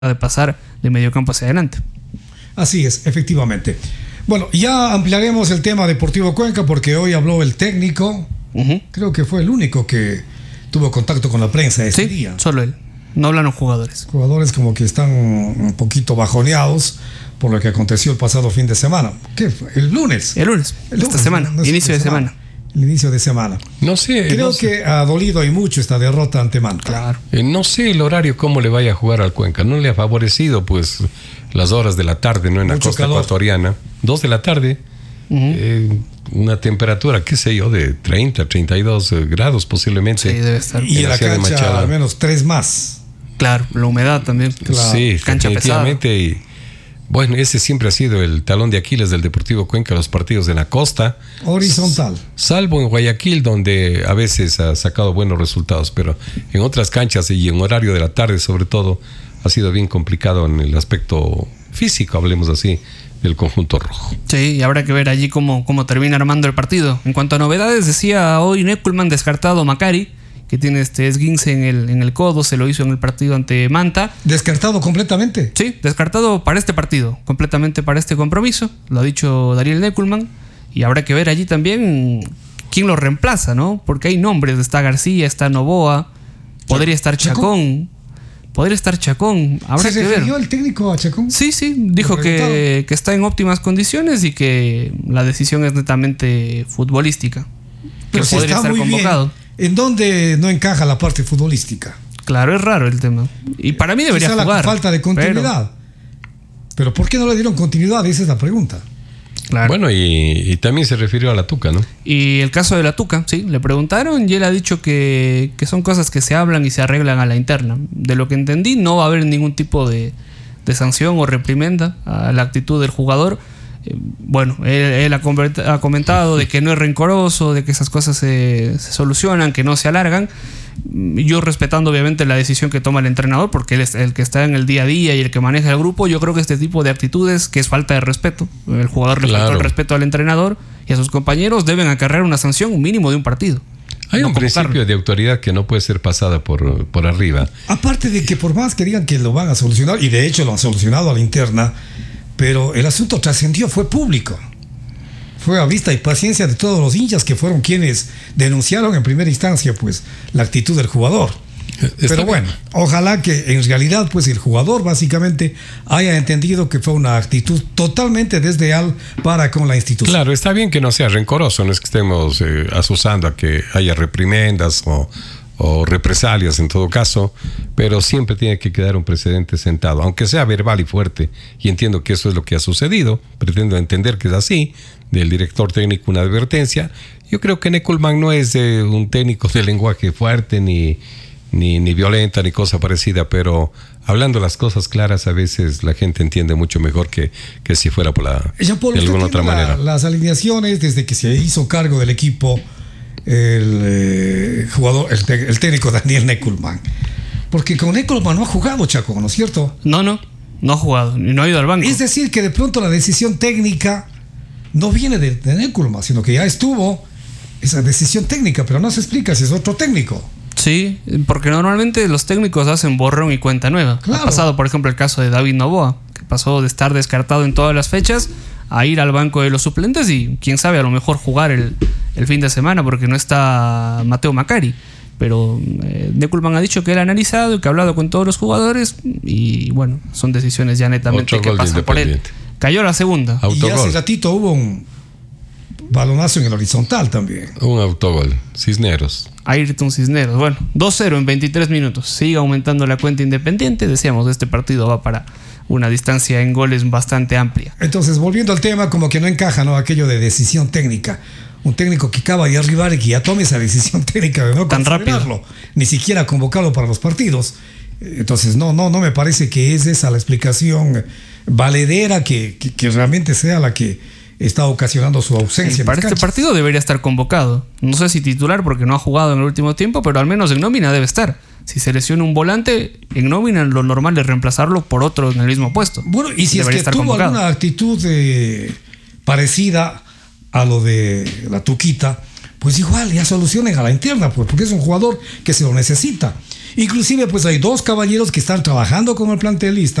de pasar de mediocampo hacia adelante. Así es, efectivamente. Bueno, ya ampliaremos el tema Deportivo Cuenca porque hoy habló el técnico. Creo que fue el único que tuvo contacto con la prensa ese día. Solo él. No hablan los jugadores. Jugadores como que están un poquito bajoneados por lo que aconteció el pasado fin de semana. ¿Qué fue? El lunes. Esta semana. Inicio de semana. El inicio de semana. No sé. Creo que ha dolido y mucho esta derrota ante Manta. Claro. No sé el horario cómo le vaya a jugar al Cuenca. No le ha favorecido pues las horas de la tarde, ¿no? En la costa ecuatoriana. 2 de la tarde. Una temperatura, qué sé yo, de 30, 32 grados posiblemente. Sí, debe estar. Y en la cancha al menos 3 más. Claro, la humedad también. Claro. Sí, cancha definitivamente. Pesada. Y bueno, ese siempre ha sido el talón de Aquiles del Deportivo Cuenca, los partidos en la costa. Horizontal. Salvo en Guayaquil, donde a veces ha sacado buenos resultados, pero en otras canchas y en horario de la tarde, sobre todo, ha sido bien complicado en el aspecto físico, hablemos así, del conjunto rojo. Sí, y habrá que ver allí cómo termina armando el partido. En cuanto a novedades, decía hoy Neckelmann descartado Macari, que tiene esguince en el codo, se lo hizo en el partido ante Manta. ¿Descartado completamente? Sí, descartado para este partido, completamente para este compromiso, lo ha dicho Dariel Neckelmann, y habrá que ver allí también quién lo reemplaza, ¿no? Porque hay nombres, está García, está Novoa, podría estar Chacón. Podría estar Chacón, habrá que ver. ¿Se refirió el técnico a Chacón? Sí, dijo que está en óptimas condiciones y que la decisión es netamente futbolística. Pero que podría estar convocado. Bien. ¿En dónde no encaja la parte futbolística? Claro, es raro el tema. Y para mí debería jugar. La falta de continuidad. Pero ¿por qué no le dieron continuidad? Esa es la pregunta. Claro. Bueno, y también se refirió a la Tuca, ¿no? Y el caso de la Tuca, sí, le preguntaron y él ha dicho que son cosas que se hablan y se arreglan a la interna. De lo que entendí, no va a haber ningún tipo de sanción o reprimenda a la actitud del jugador. Bueno, él ha comentado de que no es rencoroso, de que esas cosas se solucionan, que no se alargan. Yo respetando obviamente la decisión que toma el entrenador, porque él es el que está en el día a día y el que maneja el grupo. Yo creo que este tipo de actitudes, que es falta de respeto, el jugador le faltó el respeto al entrenador y a sus compañeros, deben acarrear una sanción mínimo de un partido. Hay un principio de autoridad que no puede ser pasada por arriba. Aparte de que por más que digan que lo van a solucionar, y de hecho lo han solucionado a la interna, pero el asunto trascendió, fue público. Fue a vista y paciencia de todos los hinchas que fueron quienes denunciaron en primera instancia pues la actitud del jugador. Pero bueno, ojalá que en realidad pues el jugador básicamente haya entendido que fue una actitud totalmente desleal para con la institución. Claro, está bien que no sea rencoroso, no es que estemos asusando a que haya reprimendas o represalias en todo caso, pero siempre tiene que quedar un precedente sentado, aunque sea verbal y fuerte, y entiendo que eso es lo que ha sucedido, pretendo entender que es así, del director técnico una advertencia. Yo creo que Neckelmann no es un técnico de lenguaje fuerte, ni violenta, ni cosa parecida, pero hablando las cosas claras a veces la gente entiende mucho mejor que si fuera de alguna otra manera. Las alineaciones desde que se hizo cargo del equipo el técnico Daniel Neckelmann, porque con Neckelmann no ha jugado, Chaco, ¿no es cierto? No ha jugado, no ha ido al banco. Es decir, que de pronto la decisión técnica no viene de Neckelmann, sino que ya estuvo esa decisión técnica, pero no se explica si es otro técnico. Sí, porque normalmente los técnicos hacen borrón y cuenta nueva. Claro. Ha pasado, por ejemplo, el caso de David Novoa, que pasó de estar descartado en todas las fechas a ir al banco de los suplentes y quién sabe, a lo mejor jugar el fin de semana porque no está Mateo Macari. Pero Neckelmann ha dicho que él ha analizado y que ha hablado con todos los jugadores y bueno, son decisiones ya netamente que pasan por él. Cayó la segunda. Y hace ratito hubo un balonazo en el horizontal también. Un autogol. Cisneros. Ayrton Cisneros. Bueno, 2-0 en 23 minutos. Sigue aumentando la cuenta Independiente. Decíamos, este partido va para una distancia en goles bastante amplia. Entonces, volviendo al tema, como que no encaja, ¿no? Aquello de decisión técnica. Un técnico que acaba de arribar y que ya tome esa decisión técnica de no tan rápido, ni siquiera convocarlo para los partidos. Entonces, no me parece que es esa la explicación valedera que realmente sea la que está ocasionando su ausencia. Para este partido debería estar convocado. No sé si titular porque no ha jugado en el último tiempo, pero al menos en nómina debe estar. Si se lesiona un volante, en nómina lo normal es reemplazarlo por otro en el mismo puesto. Bueno, y si debería es que tuvo convocado. Alguna actitud parecida a lo de la Tuquita, pues igual ya solucionen a la interna, pues, porque es un jugador que se lo necesita. Inclusive pues hay 2 caballeros que están trabajando con el plantel y